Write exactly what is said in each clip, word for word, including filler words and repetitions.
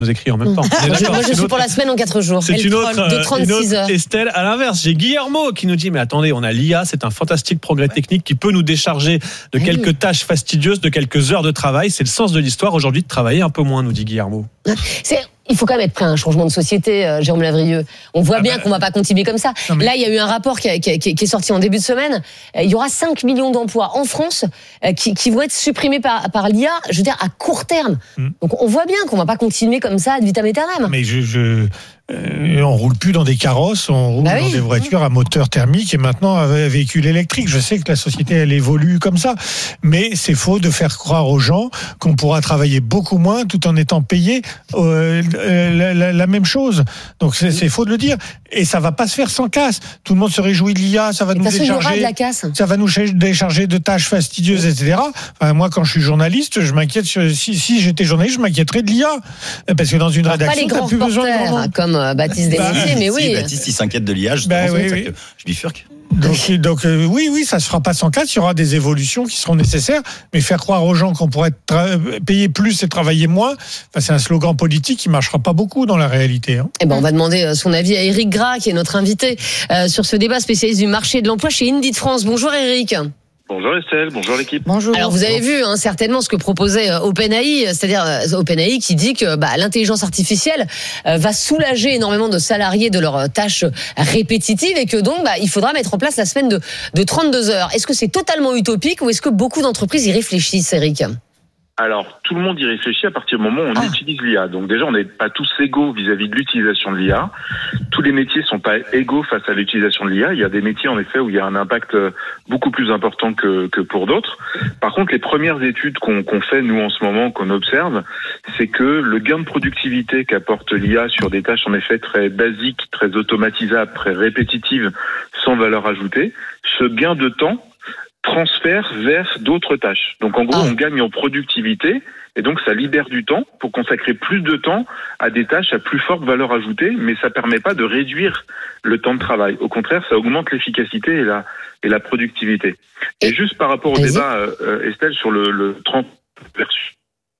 nous écrit en même temps. Moi, je, moi, je suis pour la semaine en quatre jours. C'est une autre, de trente-six heures. Estelle, à l'inverse, j'ai Guillermo qui nous dit, mais attendez, on a l'I A, c'est un fantastique progrès ouais. technique qui peut nous décharger de oui. quelques tâches fastidieuses, de quelques heures de travail. C'est le sens de l'histoire aujourd'hui de travailler un peu moins, nous dit Guillermo. C'est... Il faut quand même être prêt à un changement de société, euh, Jérôme Lavrieux. On voit ah bien bah, qu'on ne va pas continuer comme ça. Mais... Là, il y a eu un rapport qui, a, qui, a, qui est sorti en début de semaine. Euh, il y aura cinq millions d'emplois en France euh, qui, qui vont être supprimés par, par l'I A, je veux dire, à court terme. Mmh. Donc, on voit bien qu'on ne va pas continuer comme ça ad vitam aeternam. Mais je... je... Euh, on roule plus dans des carrosses, on roule bah oui. dans des voitures à moteur thermique et maintenant à véhicule électrique. Je sais que la société elle évolue comme ça, mais c'est faux de faire croire aux gens qu'on pourra travailler beaucoup moins tout en étant payé euh, la, la, la même chose. Donc c'est, c'est faux de le dire et ça va pas se faire sans casse. Tout le monde se réjouit de l'I A, ça va et nous décharger, de la casse. ça va nous décharger de tâches fastidieuses, et cetera. Enfin, moi, quand je suis journaliste, je m'inquiète. Sur, si, si j'étais journaliste, je m'inquiéterais de l'I A parce que dans une alors, rédaction, t'as plus besoin de comme Baptiste Desmontiers, mais oui. Si, Baptiste, il s'inquiète de l'I A, justement, bah, oui, c'est oui. que je bifurque. Donc, donc euh, oui, oui, ça se fera pas sans casse. Il y aura des évolutions qui seront nécessaires, mais faire croire aux gens qu'on pourrait tra- payer plus et travailler moins, enfin, c'est un slogan politique qui marchera pas beaucoup dans la réalité. Hein. Eh ben, on va demander son avis à Éric Gras, qui est notre invité euh, sur ce débat spécialiste du marché de l'emploi chez Indeed France. Bonjour Éric. Bonjour Estelle, bonjour l'équipe. Bonjour. Alors vous avez vu hein, certainement ce que proposait euh, OpenAI, c'est-à-dire euh, OpenAI qui dit que bah, l'intelligence artificielle euh, va soulager énormément de salariés de leurs tâches répétitives et que donc bah, il faudra mettre en place la semaine de, de trente-deux heures. Est-ce que c'est totalement utopique ou est-ce que beaucoup d'entreprises y réfléchissent, Éric ? Alors, tout le monde y réfléchit à partir du moment où on ah. utilise l'I A. Donc déjà, on n'est pas tous égaux vis-à-vis de l'utilisation de l'I A. Tous les métiers sont pas égaux face à l'utilisation de l'I A. Il y a des métiers, en effet, où il y a un impact beaucoup plus important que, que pour d'autres. Par contre, les premières études qu'on, qu'on fait, nous, en ce moment, qu'on observe, c'est que le gain de productivité qu'apporte l'I A sur des tâches, en effet, très basiques, très automatisables, très répétitives, sans valeur ajoutée, ce gain de temps transfert vers d'autres tâches. Donc en gros, ah. on gagne en productivité et donc ça libère du temps pour consacrer plus de temps à des tâches à plus forte valeur ajoutée, mais ça permet pas de réduire le temps de travail. Au contraire, ça augmente l'efficacité et la, et la productivité. Et, et juste par rapport au Vas-y. débat, euh, Estelle, sur le, le trente versus...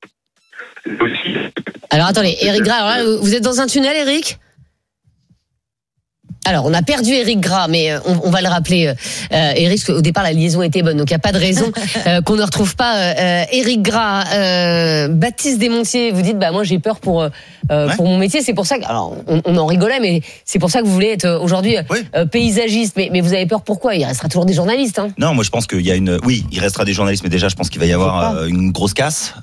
Aussi... Alors attendez, Éric Gras, alors là, vous êtes dans un tunnel, Éric ? Alors, on a perdu Éric Gras, mais on, on va le rappeler. Euh, Éric, au départ, la liaison était bonne, donc il n'y a pas de raison euh, qu'on ne retrouve pas euh, Éric Gras. Euh, Baptiste Desmontiers, vous dites, bah moi j'ai peur pour euh, ouais. pour mon métier. C'est pour ça que, alors, on, on en rigolait, mais c'est pour ça que vous voulez être aujourd'hui oui. euh, paysagiste. Mais, mais vous avez peur pourquoi ? Il restera toujours des journalistes. Hein. Non, moi je pense qu'il y a une. Oui, il restera des journalistes, mais déjà je pense qu'il va y avoir euh, une grosse casse.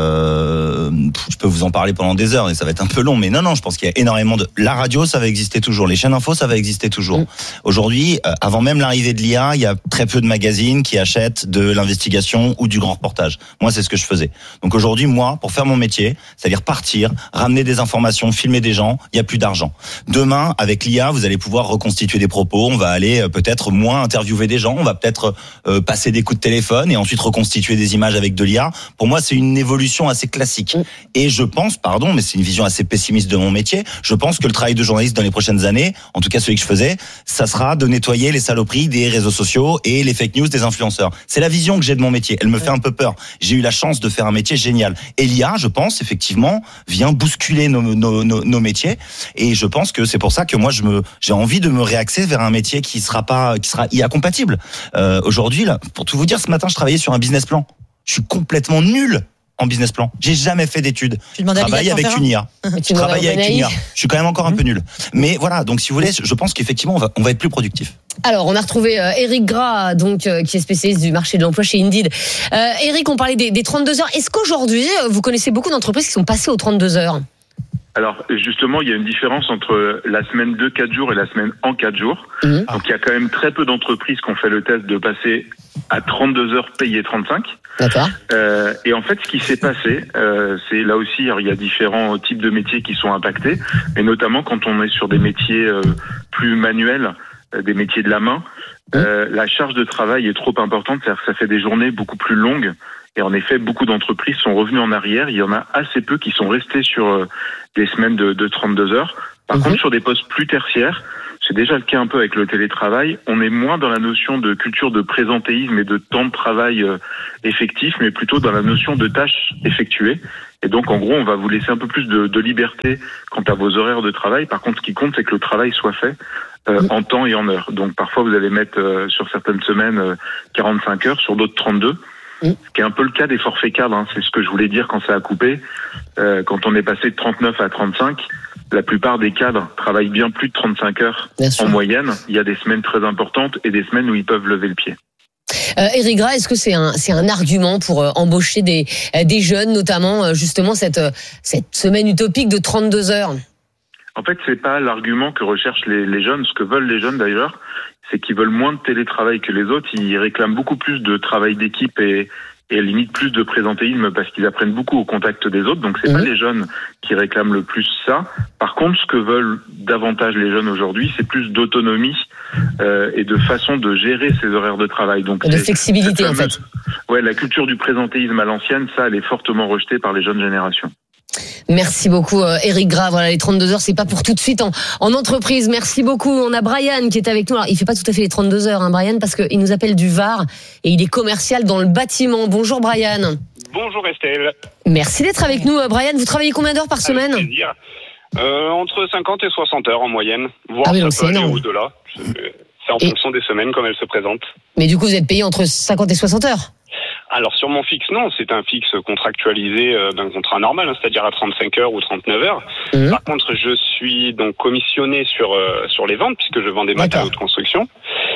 Euh, je peux vous en parler pendant des heures, et ça va être un peu long, mais non, non, je pense qu'il y a énormément de. La radio, ça va exister toujours. Les chaînes info, ça va exister toujours. Mmh. Aujourd'hui, euh, avant même l'arrivée de l'I A, il y a très peu de magazines qui achètent de l'investigation ou du grand reportage. Moi, c'est ce que je faisais. Donc aujourd'hui, moi, pour faire mon métier, c'est-à-dire partir, ramener des informations, filmer des gens, il y a plus d'argent. Demain, avec l'I A, vous allez pouvoir reconstituer des propos. On va aller euh, peut-être moins interviewer des gens. On va peut-être euh, passer des coups de téléphone et ensuite reconstituer des images avec de l'I A. Pour moi, c'est une évolution assez classique. Mmh. Et je pense, pardon, mais c'est une vision assez pessimiste de mon métier. Je pense que le travail de journaliste dans les prochaines années, en tout cas celui que je faisais, ça sera de nettoyer les saloperies des réseaux sociaux et les fake news des influenceurs. C'est la vision que j'ai de mon métier. Elle me fait un peu peur. J'ai eu la chance de faire un métier génial. Et l'I A, je pense, effectivement, vient bousculer nos, nos, nos, nos métiers. Et je pense que c'est pour ça que moi, je me, j'ai envie de me réaxer vers un métier qui sera pas, qui sera I A compatible. Euh, aujourd'hui, là, pour tout vous dire, ce matin, je travaillais sur un business plan. Je suis complètement nul en business plan. J'ai jamais fait d'études. Je travaille avec une I A. Je travaille avec une I A. Je suis quand même encore un peu nul. Mais voilà, donc si vous voulez, je pense qu'effectivement, on va, on va être plus productif. Alors, on a retrouvé euh, Éric Gras, donc euh, qui est spécialiste du marché de l'emploi chez Indeed. Euh, Éric, on parlait des, des trente-deux heures. Est-ce qu'aujourd'hui, vous connaissez beaucoup d'entreprises qui sont passées aux trente-deux heures ? Alors justement, il y a une différence entre la semaine de quatre jours et la semaine en quatre jours. Mmh. Donc il y a quand même très peu d'entreprises qui ont fait le test de passer à trente-deux heures payées trente-cinq. D'accord. Euh, et en fait, ce qui s'est passé, euh, c'est là aussi, alors, il y a différents types de métiers qui sont impactés, et notamment quand on est sur des métiers euh, plus manuels, euh, des métiers de la main, euh, la charge de travail est trop importante, c'est-à-dire que ça fait des journées beaucoup plus longues. Et en effet, beaucoup d'entreprises sont revenues en arrière. Il y en a assez peu qui sont restés sur euh, des semaines de, de trente-deux heures. Par mmh. contre, sur des postes plus tertiaires, c'est déjà le cas un peu avec le télétravail. On est moins dans la notion de culture de présentéisme et de temps de travail euh, effectif, mais plutôt dans la notion de tâches effectuées. Et donc, en gros, on va vous laisser un peu plus de, de liberté quant à vos horaires de travail. Par contre, ce qui compte, c'est que le travail soit fait euh, en temps et en heure. Donc, parfois, vous allez mettre euh, sur certaines semaines euh, quarante-cinq heures, sur d'autres trente-deux. Ce qui est un peu le cas des forfaits cadres. Hein. C'est ce que je voulais dire quand ça a coupé. Euh, quand on est passé de trente-neuf à trente-cinq, la plupart des cadres travaillent bien plus de trente-cinq heures en moyenne. Il y a des semaines très importantes et des semaines où ils peuvent lever le pied. Euh, Éric Gras, est-ce que c'est un c'est un argument pour euh, embaucher des euh, des jeunes, notamment euh, justement cette euh, cette semaine utopique de trente-deux heures? En fait, c'est pas l'argument que recherchent les, les jeunes. Ce que veulent les jeunes d'ailleurs, c'est qu'ils veulent moins de télétravail que les autres. Ils réclament beaucoup plus de travail d'équipe et et limite plus de présentéisme parce qu'ils apprennent beaucoup au contact des autres. Donc c'est mmh. pas les jeunes qui réclament le plus ça. Par contre, ce que veulent davantage les jeunes aujourd'hui, c'est plus d'autonomie euh, et de façon de gérer ses horaires de travail. Donc de flexibilité fameuse, en fait. Ouais, la culture du présentéisme à l'ancienne, ça, elle est fortement rejetée par les jeunes générations. Merci beaucoup euh, Éric Gras. Voilà, les trente-deux heures, c'est pas pour tout de suite en, en entreprise. Merci beaucoup. On a Brian qui est avec nous. Alors, il fait pas tout à fait les trente-deux heures, hein, Brian, parce qu'il nous appelle du Var et il est commercial dans le bâtiment. Bonjour Brian. Bonjour Estelle. Merci d'être avec nous, Brian. Vous travaillez combien d'heures par semaine? Avec plaisir. Euh, entre cinquante et soixante heures en moyenne, voire ah oui, ça peut aller au-delà. C'est en et... fonction des semaines comme elles se présentent. Mais du coup, vous êtes payé entre cinquante et soixante heures? Alors sur mon fixe, non, c'est un fixe contractualisé euh, d'un contrat normal, hein, c'est-à-dire à trente-cinq heures ou trente-neuf heures. Mmh. Par contre, je suis donc commissionné sur euh, sur les ventes puisque je vends des matériaux de construction.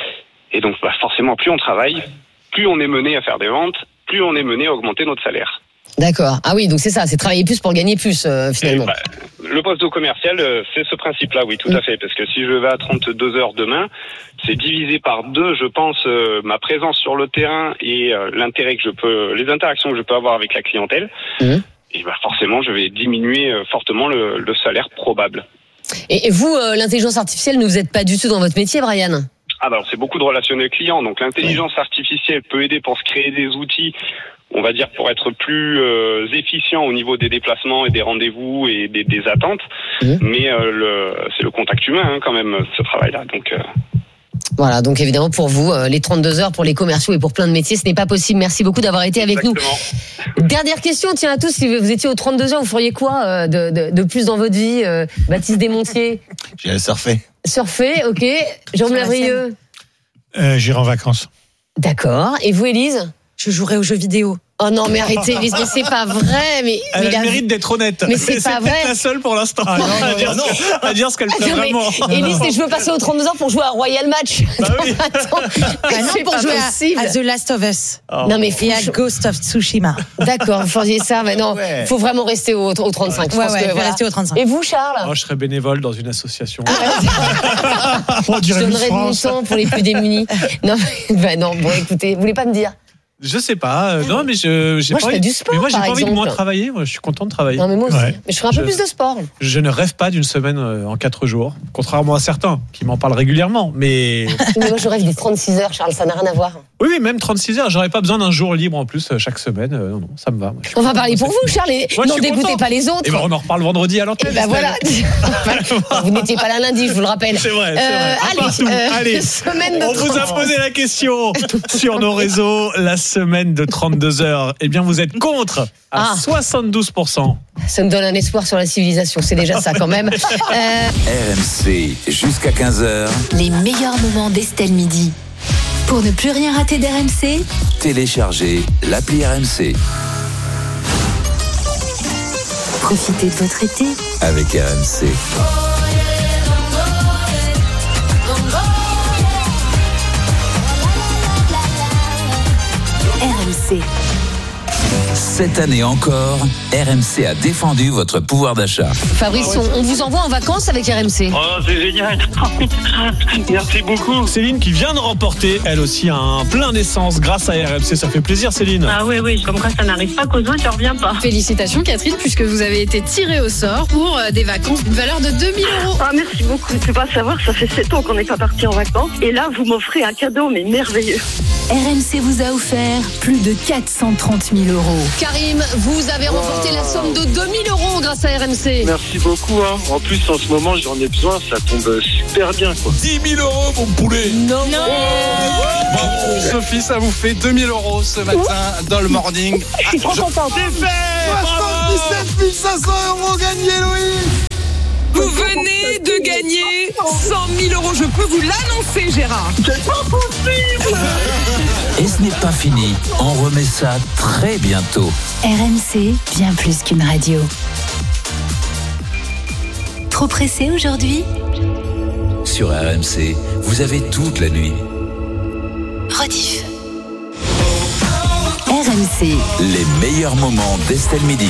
Et donc bah, forcément, plus on travaille, plus on est mené à faire des ventes, plus on est mené à augmenter notre salaire. D'accord. Ah oui, donc c'est ça, c'est travailler plus pour gagner plus euh, finalement. Bah, le poste de commercial, euh, c'est ce principe-là, oui, tout mmh. à fait. Parce que si je vais à trente-deux heures demain, c'est divisé par deux, je pense, euh, ma présence sur le terrain et euh, l'intérêt que je peux, les interactions que je peux avoir avec la clientèle. Mmh. Et bah forcément, je vais diminuer euh, fortement le, le salaire probable. Et, et vous, euh, l'intelligence artificielle, ne vous êtes pas du tout dans votre métier, Brian? Ah bah alors c'est beaucoup de relationnel client. Donc l'intelligence mmh. artificielle peut aider pour se créer des outils, on va dire, pour être plus euh, efficient au niveau des déplacements et des rendez-vous et des, des attentes. Mmh. Mais euh, le, c'est le contact humain hein, quand même, ce travail-là. Donc, euh... Voilà, donc évidemment pour vous, euh, les trente-deux heures pour les commerciaux et pour plein de métiers, ce n'est pas possible. Merci beaucoup d'avoir été avec Exactement. nous. Dernière question, tiens à tous, si vous étiez aux trente-deux heures, vous feriez quoi euh, de, de, de plus dans votre vie, euh, Baptiste Desmontiers? J'irai surfer. Surfer, ok. Jérôme Lavrieux? euh, J'irai en vacances. D'accord. Et vous, Élise? Je jouerai aux jeux vidéo. Oh non, mais arrêtez, mais c'est pas vrai. Mais, elle mais a le mérite d'être honnête. Mais c'est, c'est pas vrai. C'est la seule pour l'instant ah, non, non, à, dire non. Ce, à dire ce qu'elle fait vraiment. Élise, je veux passer aux trente-deux heures pour jouer à Royal Match. Bah oui. Attends, bah non, pour jouer à, à The Last of Us. Oh. Non, mais et à Ghost of Tsushima. D'accord, vous faisiez ça, mais non, il ouais. faut vraiment rester au, au trente-cinq. Ouais, ouais, ouais, que, voilà. rester au trente-cinq. Et vous, Charles? oh, je serais bénévole dans une association. Ah, je donnerais de mon temps pour les plus démunis. Non, bah non, bon, écoutez, vous voulez pas me dire? Je sais pas, euh, non mais je j'ai moi, pas je envie, fais du sport, mais moi j'ai par pas exemple. envie de moins travailler, moi je suis content de travailler. Non mais moi aussi, ouais. mais je ferai un peu je, plus de sport. Je ne rêve pas d'une semaine en quatre jours, contrairement à certains qui m'en parlent régulièrement, mais mais moi je rêve des trente-six heures, Charles, ça n'a rien à voir. Oui, oui, même trente-six heures, j'aurais pas besoin d'un jour libre en plus chaque semaine. Euh, non non, ça me va. Moi, on va parler pour vous, Charles, et moi, n'en dégoûtez pas les autres. Et ben on en reparle vendredi à l'antenne. Et ben voilà. Vous n'étiez pas là lundi, je vous le rappelle. C'est vrai, c'est euh, vrai. Allez, euh, allez. Semaine de on vous a posé la question sur nos réseaux, la semaine de trente-deux heures. Eh bien, vous êtes contre à ah. soixante-douze pour cent. Ça me donne un espoir sur la civilisation, c'est déjà ça quand même. Euh... R M C, jusqu'à quinze heures. Les meilleurs moments d'Estelle Midi. Pour ne plus rien rater d'R M C, téléchargez l'appli R M C. Profitez de votre été avec R M C. R M C. Cette année encore, R M C a défendu votre pouvoir d'achat. Fabrice, on, on vous envoie en vacances avec R M C. Oh, c'est génial. Merci beaucoup. Céline qui vient de remporter, elle aussi, un plein d'essence grâce à R M C. Ça fait plaisir, Céline. Ah oui, oui, comme quoi ça n'arrive pas qu'aux autres, ça revient pas. Félicitations, Catherine, puisque vous avez été tirée au sort pour des vacances d'une valeur de deux mille euros. Ah, merci beaucoup. Je ne peux pas savoir, ça fait sept ans qu'on n'est pas parti en vacances. Et là, vous m'offrez un cadeau, mais merveilleux. R M C vous a offert plus de quatre cent trente mille euros. Karim, vous avez remporté la somme de deux mille euros grâce à R M C. Merci beaucoup. Hein. En plus, en ce moment, j'en ai besoin. Ça tombe super bien. Quoi. dix mille euros, mon poulet. Non. non. Oh Bravo. Sophie, ça vous fait deux mille euros ce matin dans le morning. Je suis trop contente. C'est fait. soixante-dix-sept mille cinq cents euros gagnés, Louis. Vous venez de gagner cent mille euros. Je peux vous l'annoncer, Gérard. C'est pas possible. Et ce n'est pas fini. On remet ça très bientôt. R M C, bien plus qu'une radio. Trop pressé aujourd'hui ? Sur R M C, vous avez toute la nuit. Rediff. R M C. Les meilleurs moments d'Estelle Midi.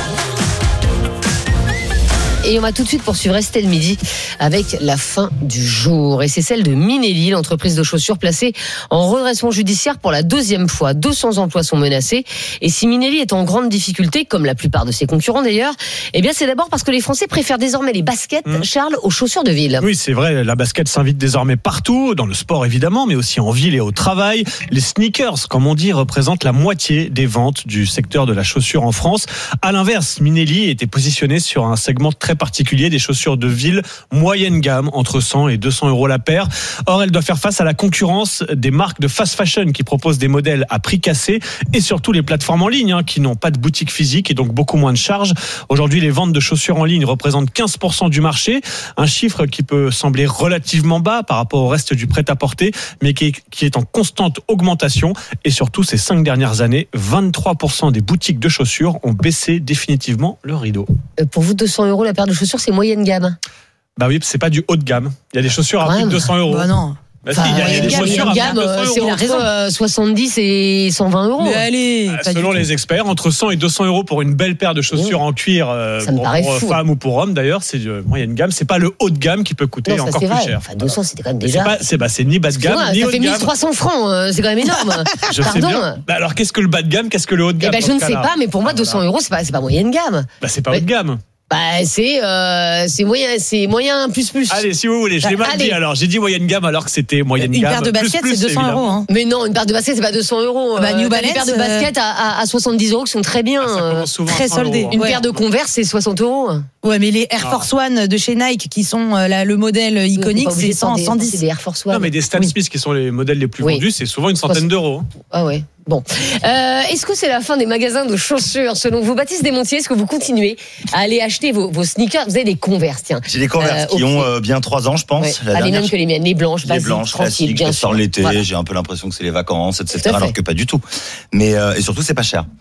Et on va tout de suite poursuivre Estelle Midi avec la fin du jour. Et c'est celle de Minelli, l'entreprise de chaussures placée en redressement judiciaire pour la deuxième fois. deux cents emplois sont menacés. Et si Minelli est en grande difficulté, comme la plupart de ses concurrents d'ailleurs, eh bien c'est d'abord parce que les Français préfèrent désormais les baskets, mmh. Charles, aux chaussures de ville. Oui, c'est vrai, la basket s'invite désormais partout, dans le sport évidemment, mais aussi en ville et au travail. Les sneakers, comme on dit, représentent la moitié des ventes du secteur de la chaussure en France. À l'inverse, Minelli était positionné sur un segment très particulier des chaussures de ville moyenne gamme, entre cent et deux cents euros la paire. Or, elle doit faire face à la concurrence des marques de fast fashion qui proposent des modèles à prix cassé et surtout les plateformes en ligne hein, qui n'ont pas de boutique physique et donc beaucoup moins de charges. Aujourd'hui, les ventes de chaussures en ligne représentent quinze pour cent du marché, un chiffre qui peut sembler relativement bas par rapport au reste du prêt-à-porter, mais qui est, qui est en constante augmentation. Et surtout, ces cinq dernières années, vingt-trois pour cent des boutiques de chaussures ont baissé définitivement le rideau. Euh, pour vous, deux cents euros la paire de chaussures, c'est moyenne gamme. Bah oui, c'est pas du haut de gamme. Il y a des chaussures à plus de deux cents euros. Bah non. Bah enfin, si, il y a, il y a des chaussures à gamme, plus de deux cents c'est euros. entre euh, soixante-dix et cent vingt euros. Mais allez, bah, selon les experts, entre cent et deux cents euros pour une belle paire de chaussures oh. en cuir euh, ça me pour, paraît pour fou. femmes ou pour hommes d'ailleurs, c'est de moyenne gamme. C'est pas le haut de gamme qui peut coûter non, ça, encore c'est plus vrai. cher. Enfin, deux cents, c'était quand même déjà. C'est, pas, c'est, bah, c'est ni bas de gamme moi, ni ça haut de fait gamme. mille trois cents francs, c'est quand même énorme. Je Pardon. sais bien. Bah, alors qu'est-ce que le bas de gamme, qu'est-ce que le haut de gamme? Eh ben, je ne sais pas, mais pour moi, deux cents euros, c'est pas, c'est pas moyenne gamme. Bah, c'est pas haut de gamme. Bah c'est euh, c'est moyen c'est moyen plus plus. Allez, si vous voulez, je l'ai mal Allez. dit alors. J'ai dit moyenne gamme alors que c'était moyenne une gamme. Une paire de baskets, plus, c'est deux cents euros. Hein. Mais non, une paire de baskets, c'est pas deux cents euros. Bah, New Balance, une paire de baskets à, à, à soixante-dix euros qui sont très bien. Ah, très soldées. Une ouais. paire de Converse, c'est soixante euros. Ouais, mais les Air Force One de chez Nike, qui sont euh, la, le modèle iconique, c'est cent, cent dix. C'est des Air Force One. Non, mais des Stan Smith, qui sont les modèles les plus oui. vendus, c'est souvent une centaine d'euros. Ah ouais. Bon. Euh, est-ce que c'est la fin des magasins de chaussures selon vous, Baptiste Desmontiers? Est-ce que vous continuez à aller acheter vos, vos sneakers? Vous avez des Converse, tiens. J'ai des Converse euh, qui ont euh, bien trois ans, je pense. Ouais. La ah, dernière, les mêmes que les miennes, les blanches, les basiques, blanches, classiques, bien je sors l'été, voilà. J'ai un peu l'impression que c'est les vacances, et cetera. Alors que pas du tout. Mais euh, et surtout, c'est pas cher.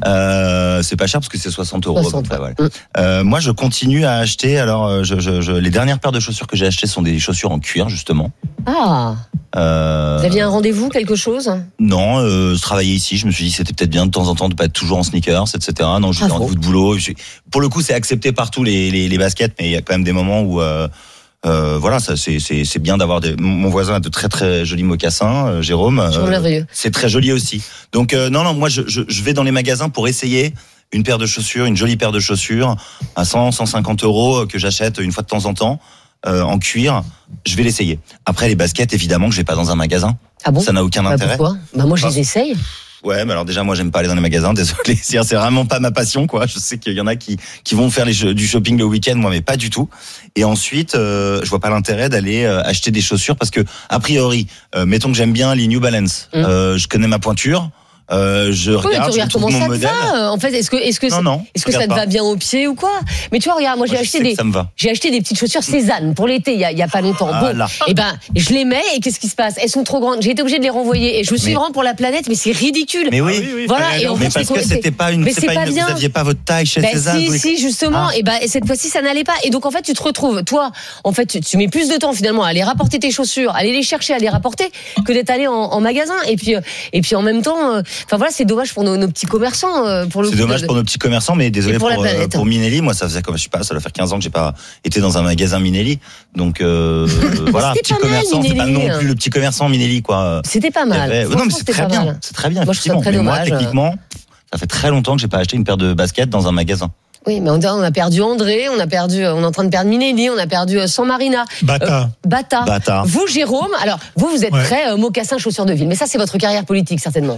Euh, c'est pas cher parce que c'est soixante euros. soixante, près, ouais. voilà. euh, moi, je continue à acheter. Alors, je, je, je, les dernières paires de chaussures que j'ai achetées sont des chaussures en cuir, justement. Ah. Euh, Vous aviez un rendez-vous, quelque chose? Non, euh, je travaillais ici. Je me suis dit c'était peut-être bien de temps en temps de pas être toujours en sneakers, et cetera. Non, j'ai des rendez-vous de boulot. Pour le coup, c'est accepté partout les, les, les baskets, mais il y a quand même des moments où euh, euh, voilà, ça c'est c'est c'est bien d'avoir des. Mon voisin a de très très jolis mocassins, euh, Jérôme. Euh, c'est très joli aussi. Donc euh, non non, moi je, je je vais dans les magasins pour essayer une paire de chaussures, une jolie paire de chaussures à cent, cent cinquante euros que j'achète une fois de temps en temps. Euh, en cuir, je vais l'essayer. Après les baskets, évidemment que je vais pas dans un magasin. Ah bon? Ça n'a aucun bah intérêt. Pourquoi? Bah moi je les essaye. Ouais, mais alors déjà moi j'aime pas aller dans les magasins, désolé, c'est vraiment pas ma passion quoi. Je sais qu'il y en a qui qui vont faire les, du shopping le week-end, moi mais pas du tout. Et ensuite, euh, je vois pas l'intérêt d'aller euh, acheter des chaussures parce que a priori, euh, mettons que j'aime bien les New Balance, mmh. euh, je connais ma pointure. Euh, je oui, regarde, tu regardes comment mon ça te modèle. va. En fait, est-ce que est-ce que non, non, est-ce que ça te pas. va bien au pied ou quoi? Mais tu vois, regarde, moi, moi j'ai acheté des ça me va. j'ai acheté des petites chaussures Cézanne pour l'été il y a, il y a pas longtemps. Ah, bon, là. et ben je les mets et qu'est-ce qui se passe? Elles sont trop grandes. J'ai été obligée de les renvoyer et je me suis vraiment pour la planète, mais c'est ridicule. Mais oui, ah, oui, oui voilà. Et en mais fait, parce que c'était pas une, mais c'est c'est pas pas une, bien. vous aviez pas votre taille chez ben Cézanne. Si, vous... si, justement. Ah. Et ben cette fois-ci, ça n'allait pas. Et donc en fait, tu te retrouves, toi, en fait, tu, tu mets plus de temps finalement à aller rapporter tes chaussures, à aller les chercher, à les rapporter, que d'être allé en, en magasin. Et puis, et puis en même temps, enfin euh, voilà, c'est dommage pour nos, nos petits commerçants. Euh, pour le c'est dommage de... pour nos petits commerçants, mais désolé pour, pour, euh, pour Minelli. Moi, ça faisait comme je sais pas, ça doit faire quinze ans que j'ai pas été dans un magasin Minelli. Donc euh, voilà, petit commerçant, c'est pas non plus le petit commerçant Minelli quoi. C'était pas mal. Avait... Non, mais c'est très bien, c'est très bien. Moi, effectivement. très mais dommage. moi, techniquement, ça fait très longtemps que j'ai pas acheté une paire de baskets dans un magasin. Oui, mais on a, on a perdu André, on a perdu, on est en train de perdre Minelli, on a perdu San Marina. Bata. Euh, Bata. Bata. Vous, Jérôme, alors, vous, vous êtes Ouais. très euh, mocassin, chaussures de ville. Mais ça, c'est votre carrière politique, certainement.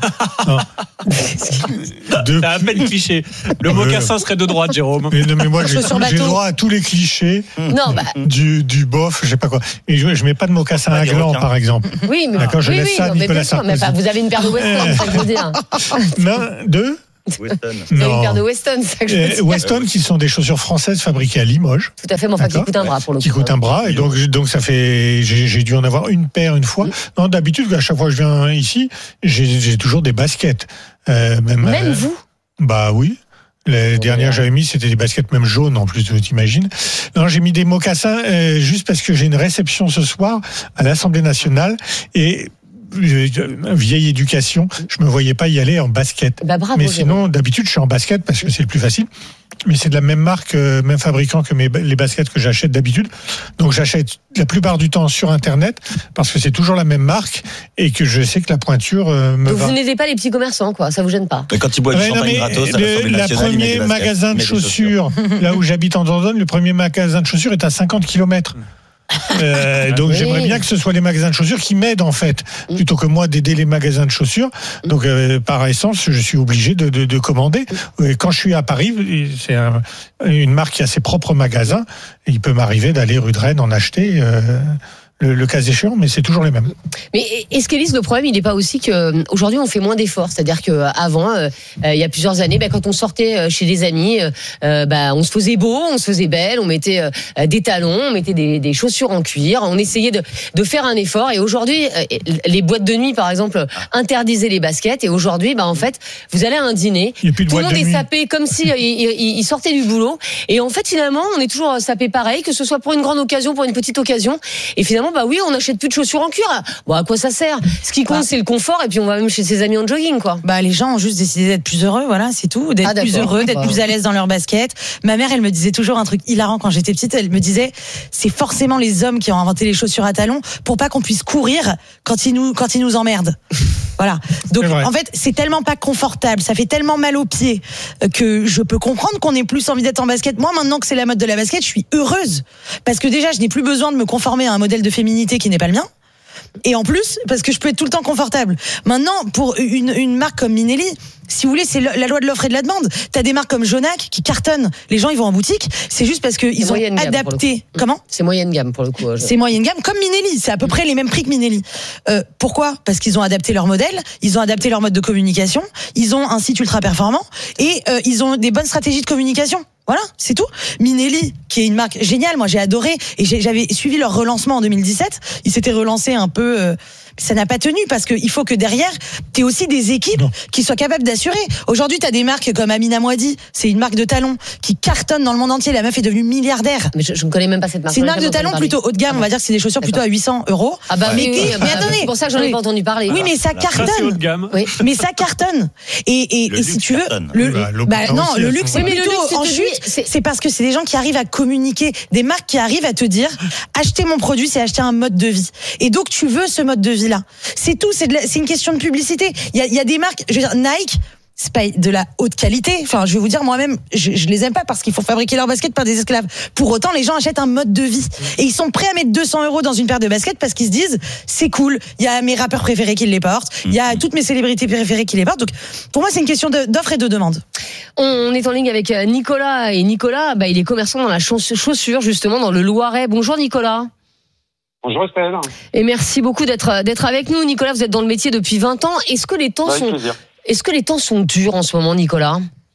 De- C'est à peine cliché. Le mocassin serait de droite, Jérôme. Mais non, mais moi, j'ai, Chaussures j'ai bateau. droit à tous les clichés Non, bah, du, du bof, je sais pas quoi. Et je, je mets pas de mocassin Pas à des gland, requins. par exemple. oui, mais. D'accord, je oui, laisse oui, ça à non, mais Nicolas bien sûr, mais Sarkozy. enfin, vous avez une paire de Weston, c'est ça que je veux dire. Non, deux Weston. Vous avez une paire de Non. Weston, c'est ça que je veux Euh, dire. Weston, qui sont des chaussures françaises fabriquées à Limoges, Tout à fait, mais enfin, qui D'accord. coûte un bras pour le coup. qui coûtent un bras, et donc, donc ça fait, j'ai, j'ai dû en avoir une paire une fois. Non, d'habitude, à chaque fois que je viens ici, j'ai, j'ai toujours des baskets. Euh, même, Même euh, vous Bah oui. Les dernières que j'avais mis, c'était des baskets même jaunes en plus, tu t'imagines. Non, j'ai mis des mocassins euh, juste parce que j'ai une réception ce soir à l'Assemblée nationale et euh, vieille éducation, je me voyais pas y aller en basket. Bah, bravo, Mais Jérôme. sinon, d'habitude, je suis en basket parce que c'est le plus facile. Mais c'est de la même marque, euh, même fabricant que mes, les baskets que j'achète d'habitude. Donc j'achète la plupart du temps sur Internet parce que c'est toujours la même marque et que je sais que la pointure euh, me Donc va. vous n'aidez pas les petits commerçants, quoi. Ça vous gêne pas. Mais quand il boit du Ouais, non, champagne mais gratos à le, l'Assemblée la nationale, il met des premier baskets, magasin il de met des chaussures, là où j'habite en Dordogne, le premier magasin de chaussures est à cinquante kilomètres. Euh, donc oui. j'aimerais bien que ce soit les magasins de chaussures qui m'aident en fait, plutôt que moi d'aider les magasins de chaussures. Donc euh, par essence, je suis obligé de, de, de commander. Et quand je suis à Paris, c'est un- une marque qui a ses propres magasins. Et il peut m'arriver d'aller rue de Rennes en acheter. Euh, le, le cas échéant, mais c'est toujours les mêmes. Mais est-ce qu'Élise, le problème, il n'est pas aussi que aujourd'hui on fait moins d'efforts, c'est-à-dire que avant, euh, euh, il y a plusieurs années, bah, quand on sortait euh, chez des amis, euh, bah, on se faisait beau, on se faisait belle, on mettait euh, des talons, on mettait des, des chaussures en cuir, on essayait de, de faire un effort. Et aujourd'hui, euh, les boîtes de nuit, par exemple, interdisaient les baskets. Et aujourd'hui, bah, en fait, vous allez à un dîner, Il y a plus de tout le boîtes monde de est nuit. sapé comme si euh, il, il- il sortait du boulot. Et en fait, finalement, on est toujours sapé pareil, que ce soit pour une grande occasion, pour une petite occasion. Et finalement, bah oui, on n'achète plus de chaussures en cuir. Bon, à quoi ça sert? Ce qui compte, Bah. c'est le confort. Et puis, on va même chez ses amis en jogging, quoi. Bah, les gens ont juste décidé d'être plus heureux, voilà, c'est tout. D'être Ah, plus d'accord. heureux, d'être Bah. plus à l'aise dans leur basket. Ma mère, elle me disait toujours un truc hilarant quand j'étais petite. Elle me disait, c'est forcément les hommes qui ont inventé les chaussures à talons pour pas qu'on puisse courir quand ils nous, quand ils nous emmerdent. Voilà. Donc, C'est vrai. en fait, c'est tellement pas confortable, ça fait tellement mal aux pieds euh, que je peux comprendre qu'on ait plus envie d'être en basket. Moi, maintenant que c'est la mode de la basket, je suis heureuse. Parce que déjà, je n'ai plus besoin de me conformer à un modèle de féminité qui n'est pas le mien. Et en plus, parce que je peux être tout le temps confortable. Maintenant, pour une, une marque comme Minelli, si vous voulez, c'est le- la loi de l'offre et de la demande. T'as des marques comme Jonac qui cartonnent. Les gens, ils vont en boutique. C'est juste parce qu'ils ont moyenne gamme, pour le adapté. coup. Comment? C'est moyenne gamme, pour le coup. euh, je- C'est moyenne gamme, comme Minelli. C'est à peu près les mêmes prix que Minelli. Euh, pourquoi? Parce qu'ils ont adapté leur modèle, ils ont adapté leur mode de communication, ils ont un site ultra performant et euh, ils ont des bonnes stratégies de communication. Voilà, c'est tout. Minelli, qui est une marque géniale, moi j'ai adoré et j'ai- j'avais suivi leur relancement en deux mille dix-sept. Ils s'étaient relancés un peu, euh, ça n'a pas tenu parce qu'il faut que derrière, t'aies aussi des équipes Non. qui soient capables d'assurer. Aujourd'hui, t'as des marques comme Amina Mouadi, c'est une marque de talons qui cartonne dans le monde entier. La meuf est devenue milliardaire. Mais je, je ne connais même pas cette marque. C'est une J'en ai marque de jamais talons entendu plutôt haut de gamme, Ah on va dire que c'est des chaussures plutôt à huit cents euros. Ah bah mais, oui, qui- oui, mais bah, attendez, c'est pour ça que j'en ai oui. pas entendu parler. Oui, mais ça Ça, c'est haut cartonne. de gamme. Oui. Mais ça cartonne. Et, et, Le et si luxe tu veux, cartonne. le, Bah, l'eau bah, pourtant non, aussi, le à ce luxe c'est moment-là. Oui, mais le plutôt luxe, tu en te dis, chute. c'est- C'est parce que c'est des gens qui arrivent à communiquer, des marques qui arrivent à te dire, acheter mon produit, c'est acheter un mode de vie. Et donc tu veux ce mode de vie-là. C'est tout. C'est de la- c'est une question de publicité. Il y a, il y a des marques, je veux dire, Nike. C'est pas de la haute qualité. Enfin, je vais vous dire, moi-même, je, je les aime pas parce qu'il faut fabriquer leurs baskets par des esclaves. Pour autant, les gens achètent un mode de vie. Et ils sont prêts à mettre deux cents euros dans une paire de baskets parce qu'ils se disent, c'est cool. Il y a mes rappeurs préférés qui les portent. Il y a toutes mes célébrités préférées qui les portent. Donc, pour moi, c'est une question de- d'offre et de demande. On est en ligne avec euh, Nicolas. Et Nicolas, bah, il est commerçant dans la chauss- chaussure, justement, dans le Loiret. Bonjour, Nicolas. Bonjour Estelle. Et merci beaucoup d'être d'être avec nous. Nicolas, vous êtes dans le métier depuis vingt ans. Est-ce que les temps Avec sont, plaisir. est-ce que les temps sont durs en ce moment, Nicolas?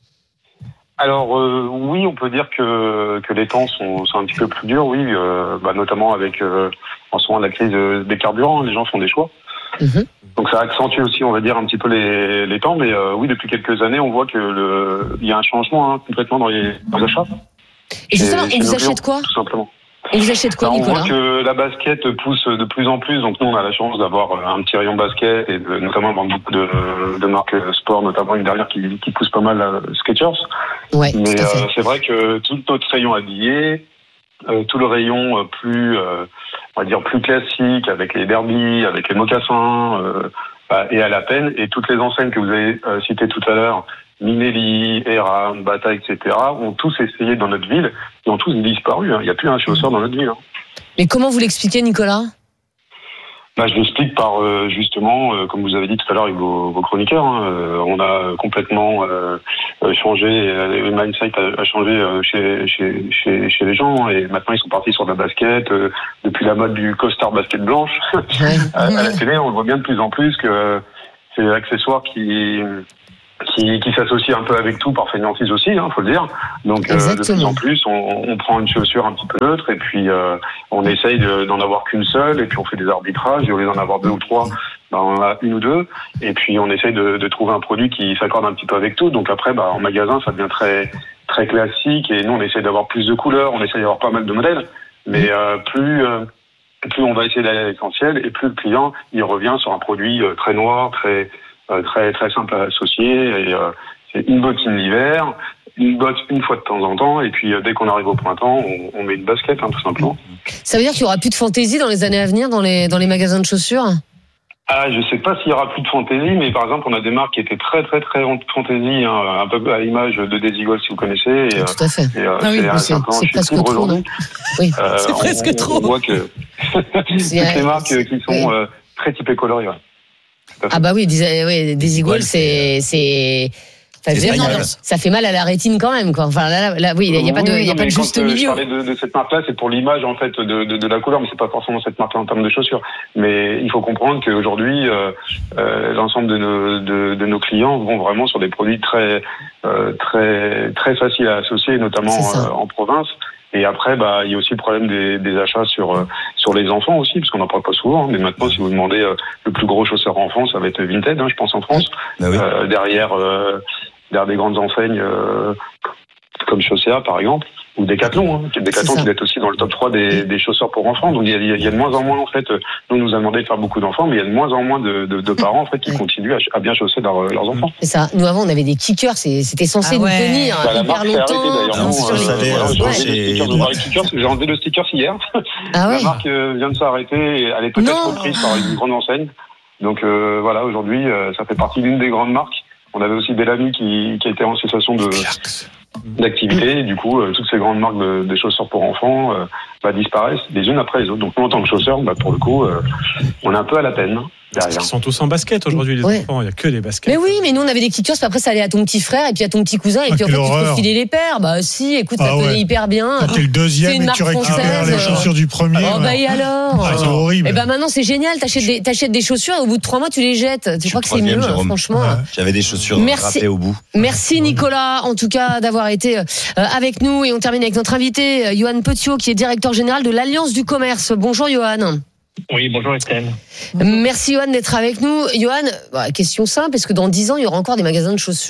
Alors euh, oui, on peut dire que, que les temps sont, sont un petit peu plus durs, oui, euh, bah, notamment avec euh, en ce moment la crise euh, des carburants, les gens font des choix. Mhm. Donc ça accentue aussi, on va dire, un petit peu les, les temps, mais euh, oui, depuis quelques années, on voit que le, il y a un changement hein, complètement dans les, dans les achats. Et justement, Chez- on chez vous nos achète clients, quoi? Tout simplement. On vous achète quoi, Alors, on Nicolas? voit que la basket pousse de plus en plus, donc nous on a la chance d'avoir un petit rayon basket et de, notamment dans beaucoup de, de marques sport, notamment une dernière qui, qui pousse pas mal, la Skechers. Ouais, Mais tout à fait. euh, c'est vrai que tout notre rayon habillé, euh, tout le rayon euh, plus, euh, on va dire plus classique, avec les derbies, avec les mocassins, euh, bah, est à la peine. Et toutes les enseignes que vous avez euh, citées tout à l'heure, Minelli, Eram, Bata, et cetera, ont tous essayé dans notre ville et ont tous disparu. Hein. Il n'y a plus un chausseur dans notre ville. Hein. Mais comment vous l'expliquez, Nicolas ? Bah, je l'explique par euh, justement, euh, comme vous avez dit tout à l'heure avec vos, vos chroniqueurs, hein, euh, on a complètement euh, changé, euh, le mindset a, a changé euh, chez, chez, chez, chez les gens, et maintenant ils sont partis sur la basket, euh, depuis la mode du costard basket blanche. à, à la télé, on le voit bien de plus en plus que c'est l'accessoire qui... Qui, qui s'associe un peu avec tout par fainéantise aussi, hein, faut le dire. Donc euh, de plus en plus, on, on prend une chaussure un petit peu neutre et puis euh, on essaye de, d'en avoir qu'une seule et puis on fait des arbitrages et au lieu d'en avoir deux ou trois, ben, on en a une ou deux et puis on essaye de, de trouver un produit qui s'accorde un petit peu avec tout. Donc après, ben, en magasin, ça devient très très classique et nous on essaye d'avoir plus de couleurs, on essaye d'avoir pas mal de modèles, mais euh, plus euh, plus on va essayer d'aller à l'essentiel et plus le client il revient sur un produit euh, très noir, très Euh, très très simple à associer et euh, c'est une bottine l'hiver, une botte une fois de temps en temps et puis euh, dès qu'on arrive au printemps on, on met une basket hein, tout simplement. Ça veut dire qu'il y aura plus de fantaisie dans les années à venir dans les dans les magasins de chaussures ? Ah, je sais pas s'il y aura plus de fantaisie, mais par exemple on a des marques qui étaient très très très fantaisie, hein, un peu à l'image de Desigual si vous connaissez. Et, tout à fait. Et, euh, ah oui, c'est, c'est, c'est presque trop. Non oui, euh, c'est on, presque on, trop. On voit que toutes les marques qui sont euh, très typées colorées. Ouais. Ah bah oui, des, oui, Desigual, c'est c'est, enfin, c'est dire, ça fait mal à la rétine quand même, quoi. Enfin là, là, là oui, il y a pas de, il y a pas de juste milieu. Je parlais de, de cette marque-là, c'est pour l'image en fait de, de, de la couleur, mais c'est pas forcément cette marque-là en termes de chaussures. Mais il faut comprendre qu'aujourd'hui, euh, euh, l'ensemble de nos de, de nos clients vont vraiment sur des produits très euh, très très faciles à associer, notamment euh, en province. Et après, bah, il y a aussi le problème des, des achats sur euh, sur les enfants aussi, parce qu'on n'en parle pas souvent. Hein, mais maintenant, si vous demandez euh, le plus gros chausseur enfant, ça va être Vinted, hein, je pense en France. Bah oui. euh, derrière, euh, derrière des grandes enseignes euh, comme Chaussea, par exemple, ou Decathlon, hein, Decathlon qui est aussi dans le top trois des, des chausseurs pour enfants. Donc il y, a, il y a de moins en moins en fait. Nous on nous a demandé de faire beaucoup d'enfants, mais il y a de moins en moins de, de, de parents en fait qui continuent à, à bien chausser leur, leurs enfants. C'est ça. Nous avant on avait des kickers, c'était censé ah ouais. nous tenir bah, hyper longtemps. Non, sur les... euh, ouais. J'ai j'ai enlevé le sticker hier. Ah ouais. La marque euh, vient de s'arrêter. Elle est peut-être reprise par une grande enseigne. Donc euh, voilà, aujourd'hui euh, ça fait partie d'une des grandes marques. On avait aussi Bellamy qui, qui a été en situation de d'activité, et du coup, euh, toutes ces grandes marques de, de chaussures pour enfants euh, bah, disparaissent les unes après les autres. Donc, nous, en tant que chausseurs, bah, pour le coup, euh, on est un peu à la peine. Ils sont tous en basket aujourd'hui, les ouais. enfants. Il n'y a que des baskets. Mais oui, mais nous, on avait des kickers, puis après, ça allait à ton petit frère, et puis à ton petit cousin, et puis ah, en fait, horreur. Tu te filais les paires. Bah, si, écoute, ça ah, tenait ouais. hyper bien. Quand t'es le deuxième et tu récupères les chaussures du premier. Oh, bah, et alors ah, c'est horrible. Et bah, maintenant, c'est génial. T'achètes des, t'achètes des chaussures, et au bout de trois mois, tu les jettes. Tu crois que c'est mieux, hein, franchement. Ouais. J'avais des chaussures râpées au bout. Merci, Nicolas, en tout cas, d'avoir été avec nous. Et on termine avec notre invité, Johan Petiot, qui est directeur général de l'Alliance du Commerce. Bonjour, Johan. Oui, bonjour Estelle. Merci Johan d'être avec nous. Johan, bah, question simple, est-ce que dans dix ans, il y aura encore des magasins de chaussures ?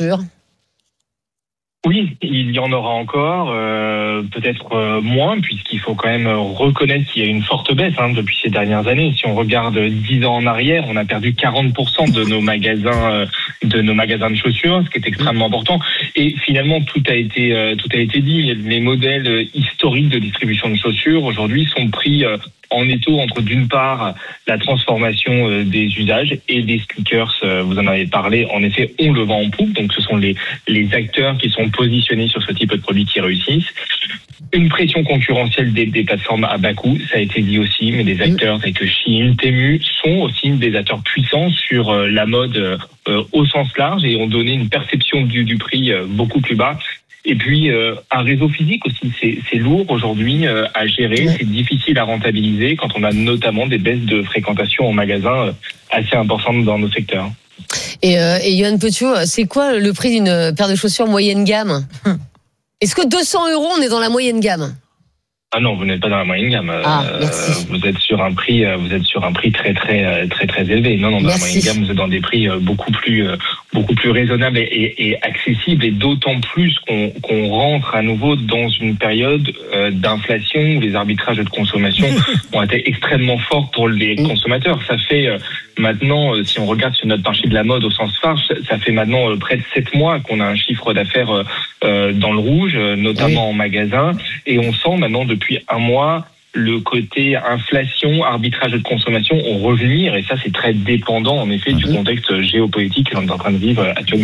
Oui, il y en aura encore, euh, peut-être euh, moins, puisqu'il faut quand même reconnaître qu'il y a une forte baisse hein, depuis ces dernières années. Si on regarde dix ans en arrière, on a perdu quarante pour cent de nos magasins, euh, de nos magasins de chaussures, ce qui est extrêmement important. Et finalement, tout a été, euh, tout a été dit. Les modèles historiques de distribution de chaussures aujourd'hui sont pris euh, en étau entre d'une part la transformation euh, des usages et des sneakers, euh, vous en avez parlé, en effet on le vend en poupe, donc ce sont les, les acteurs qui sont positionnés sur ce type de produits qui réussissent. Une pression concurrentielle des, des plateformes à bas coût, ça a été dit aussi, mais des acteurs tels que Shein, Temu sont aussi des acteurs puissants sur euh, la mode euh, au sens large et ont donné une perception du, du prix euh, beaucoup plus bas. Et puis, euh, un réseau physique aussi, c'est, c'est lourd aujourd'hui euh, à gérer, c'est difficile à rentabiliser quand on a notamment des baisses de fréquentation en magasin euh, assez importantes dans nos secteurs. Et, euh, et Johan Petiot, c'est quoi le prix d'une paire de chaussures moyenne gamme ? Est-ce que deux cents euros, on est dans la moyenne gamme ? Ah non, vous n'êtes pas dans la moyenne gamme. Ah, euh, vous êtes sur un prix, vous êtes sur un prix très très très très élevé. Non non, dans merci. La moyenne gamme, vous êtes dans des prix beaucoup plus beaucoup plus raisonnables et, et, et accessibles, et d'autant plus qu'on, qu'on rentre à nouveau dans une période euh, d'inflation où les arbitrages de consommation ont été extrêmement forts pour les consommateurs. Ça fait euh, maintenant, euh, si on regarde sur notre marché de la mode au sens large, ça fait maintenant euh, près de sept mois qu'on a un chiffre d'affaires euh, euh, dans le rouge, euh, notamment oui. en magasin, et on sent maintenant depuis un mois le côté inflation, arbitrage de consommation en revenir, et ça c'est très dépendant en effet du contexte géopolitique que l'on est en train de vivre actuellement.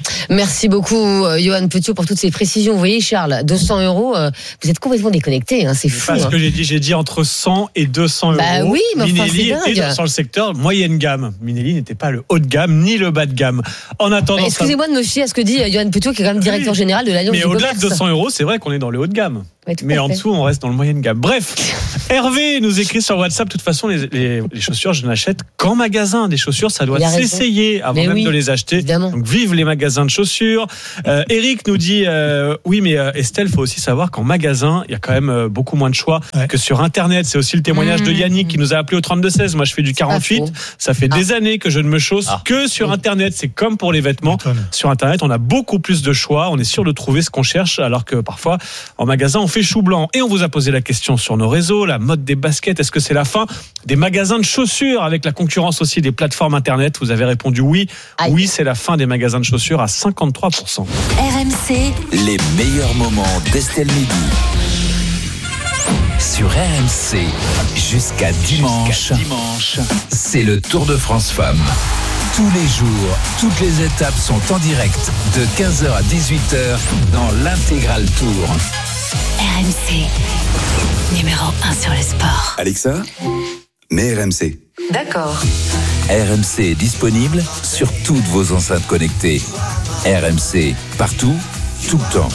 Merci beaucoup, euh, Johan Petiot, pour toutes ces précisions. Vous voyez, Charles, deux cents euros, euh, vous êtes complètement déconnecté, hein, c'est fou. Parce hein. que j'ai dit, j'ai dit entre cent et deux cents euros. Bah oui, mais enfin, Minelli c'est était dingue. dans le secteur moyenne gamme. Minelli n'était pas le haut de gamme ni le bas de gamme. En attendant, Bah, excusez-moi de me fier à ce que dit euh, Johan Petiot, qui est quand même directeur oui. général de l'Alliance mais du au-delà commerce. de deux cents euros, c'est vrai qu'on est dans le haut de gamme. Ouais, tout Mais à en fait. dessous, on reste dans le moyenne gamme. Bref, Hervé nous écrit sur WhatsApp. De toute façon, les, les, les chaussures, je n'achète qu'en magasin. Des chaussures, ça doit Il a raison. s'essayer avant Mais même oui, de les acheter. évidemment. Donc, vive les magasins de chaussures. Euh, Eric nous dit, euh, oui, mais euh, Estelle, faut aussi savoir qu'en magasin, il y a quand même euh, beaucoup moins de choix Ouais. que sur Internet. C'est aussi le témoignage Mmh. de Yannick qui nous a appelé au trente-deux seize. Moi, je fais du quarante-huit. faux. Ça fait des années que je ne me chausse Ah. que sur Internet. C'est comme pour les vêtements. M'étonne. Sur Internet, on a beaucoup plus de choix. On est sûr de trouver ce qu'on cherche, alors que parfois, en magasin, on fait chou blanc. Et on vous a posé la question sur nos réseaux. La mode des baskets, est-ce que c'est la fin des magasins de chaussures avec la concurrence aussi des plateformes Internet? Vous avez répondu oui. Aïe. Oui, c'est la fin des magasins de chaussures à cinquante-trois pour cent. R M C, Les meilleurs moments d'Estelle Midi. Sur R M C, jusqu'à dimanche, dimanche, c'est le Tour de France Femmes. Tous les jours, toutes les étapes sont en direct de quinze heures à dix-huit heures dans l'intégral Tour. R M C, numéro un sur le sport. Alexa, mets R M C. D'accord. R M C est disponible sur toutes vos enceintes connectées. R M C, partout, tout le temps.